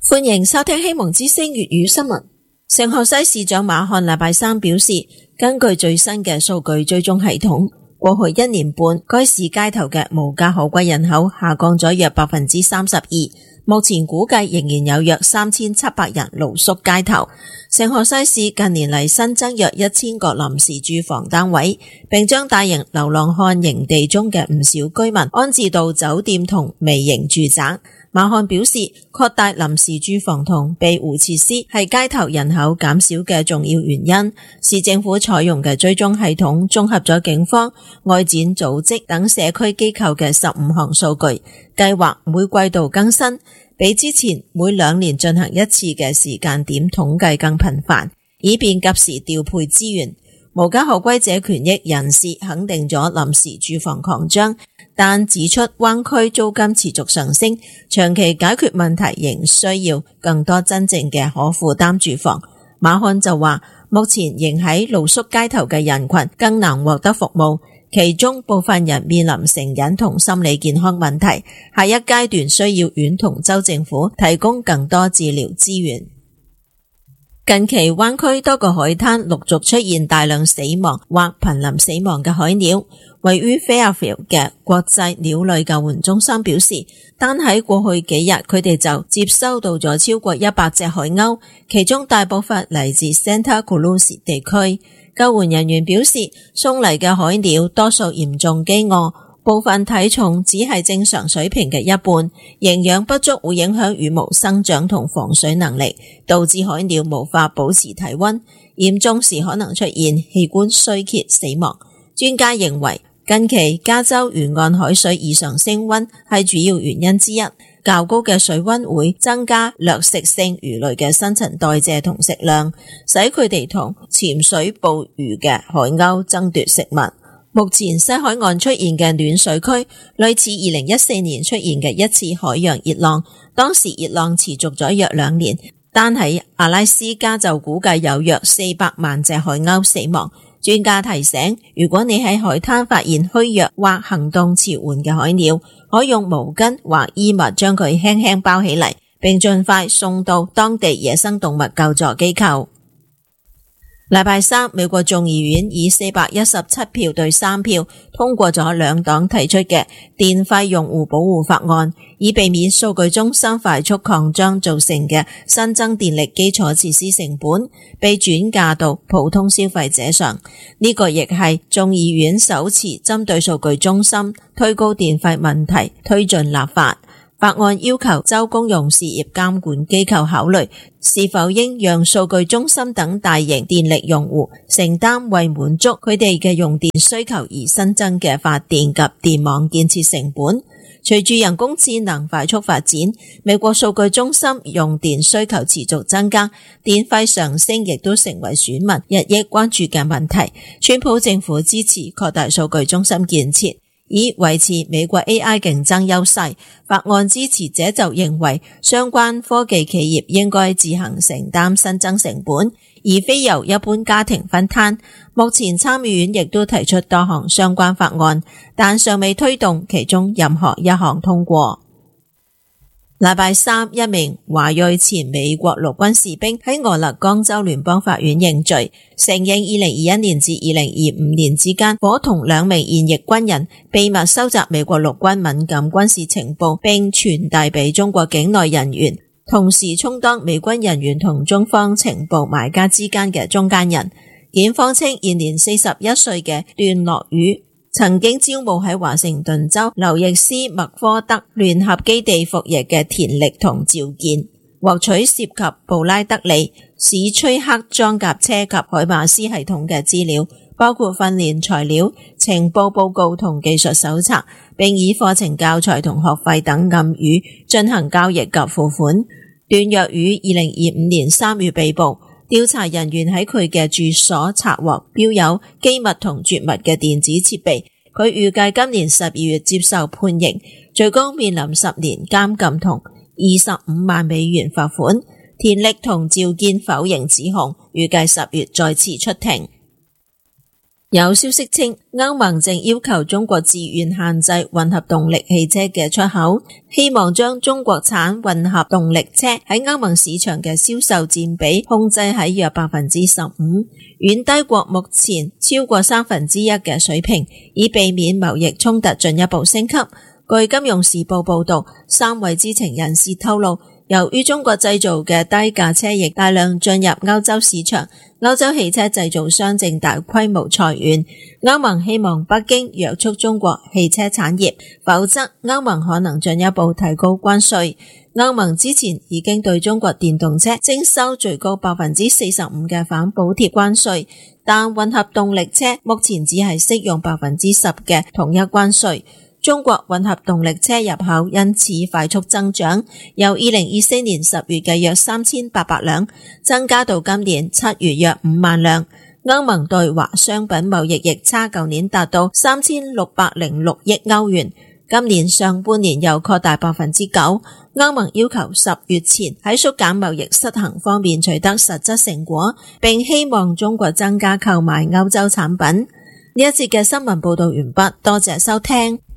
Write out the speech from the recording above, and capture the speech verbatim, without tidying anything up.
歡迎收聽希望之聲粵語新聞。聖荷西市長馬漢禮拜三表示，根據最新嘅數據追蹤系統，過去一年半該市街頭嘅無家可歸人口下降咗約百分之三十二，目前估計仍然有約三千七百人露宿街頭。聖荷西市近年嚟新增約一千個臨時住房單位，並將大型流浪漢營地中嘅唔少居民安置到酒店同微型住宅。馬漢表示，擴大臨時住房同庇護設施係街頭人口減少嘅重要原因。市政府採用嘅追蹤系統綜合咗警方、外展組織等社區機構嘅十五項數據，計劃每季度更新，比之前每兩年進行一次嘅時間點統計更頻繁，以便及時調配資源。無家可歸者權益人士肯定咗臨時住房擴張，但指出灣區租金持續上升，長期解決問題仍需要更多真正嘅可負擔住房。馬漢就話，目前仍喺露宿街頭嘅人群更難獲得服務，其中部分人面臨成癮同心理健康問題，下一階段需要縣同州政府提供更多治療資源。近期灣區多個海灘陸續出現大量死亡或瀕臨死亡嘅海鳥。位於 Fairfield 嘅國際鳥類救援中心表示，單喺過去幾日佢哋就接收到咗超過一百隻海鷗，其中大部分嚟自 Santa Cruz 地區。救援人員表示，送嚟嘅海鳥多數嚴重飢餓，部分體重只係正常水平嘅一半，營養不足會影響羽毛生長同防水能力，導致海鳥無法保持體溫，嚴重時可能出現器官衰竭死亡。專家認為，近期加州沿岸海水異常升溫係主要原因之一，較高嘅水溫會增加掠食性魚類嘅新陳代謝同食量，使佢哋同潛水捕魚嘅海鷗爭奪食物。目前西海岸出現嘅暖水區，類似二零一四年出現嘅一次海洋熱浪，當時熱浪持續咗約兩年，單喺阿拉斯加就估計有約四百萬隻海鷗死亡。專家提醒，如果你喺海灘發現虛弱或行動遲緩嘅海鳥，可用毛巾或衣物將佢輕輕包起嚟，並盡快送到當地野生動物救助機構。禮拜三，美國眾議院以四百一十七票對三票通過咗兩黨提出嘅電費用戶保護法案，以避免數據中心快速擴張造成嘅新增電力基礎設施成本被轉嫁到普通消費者上。呢個亦係眾議院首次針對數據中心推高電費問題推進立法。法案要求州公用事業監管機構考慮是否應讓數據中心等大型電力用戶承擔為滿足佢哋嘅用電需求而新增嘅發電及電網建設成本。隨住人工智能快速發展，美國數據中心用電需求持續增加，電費上升亦都成為選民日益關注嘅問題。川普政府支持擴大數據中心建設，以維持美國 A I 競爭優勢。法案支持者就認為，相關科技企業應該自行承擔新增成本，而非由一般家庭分攤。目前參議院亦都提出多項相關法案，但尚未推動其中任何一項通過。禮拜三，一名華裔前美國陸軍士兵喺俄勒岡州聯邦法院認罪，承認二零二一年至二零二五年之間，夥同兩名現役軍人秘密收集美國陸軍敏感軍事情報，並傳遞俾中國境內人員，同時充當美軍人員同中方情報買家之間嘅中間人。檢方稱，現年四十一歲嘅段樂宇曾經招募喺華盛頓州劉易斯麥科德聯合基地服役嘅田力同趙健，獲取涉及布拉德利、史崔克裝甲車及海馬斯系統嘅資料，包括訓練材料、情報報告同技術手冊，並以課程教材同學費等暗語進行交易及付款。段若宇二零二五年三月被捕，調查人員喺佢嘅住所查獲標有機密同絕密嘅電子設備，佢預計今年十二月接受判刑，最高面臨十年監禁同二十五萬美元罰款。田力同趙健否認指控，預計十月再次出庭。 有消息稱，歐盟正要求中國自願限制混合動力汽車嘅出口，希望將中國產混合動力車喺歐盟市場嘅銷售佔比控制喺約百分之十五，遠低過目前超過三分之一嘅水平，以避免貿易衝突進一步升級。據金融時報報道，三位知情人士透露，由於中國製造嘅低價車亦大量進入歐洲市場，歐洲汽車製造商正大規模裁員。歐盟希望北京約束中國汽車產業，否則歐盟可能進一步提高關稅。歐盟之前已經對中國電動車徵收最高百分之四十五嘅反補貼關稅，但混合動力車目前只係適用百分之十嘅統一關稅。中國混合動力車入口因此快速增長，由二零二四年十月嘅約三千八百輛增加到今年七月約五萬輛。歐盟對華商品貿易逆差舊年達到三千六百零六億歐元，今年上半年又擴大百分之九。歐盟要求十月前喺縮減貿易失衡方面取得實質成果，並希望中國增加購買歐洲產品。呢一節嘅新聞報道完畢，多謝收聽。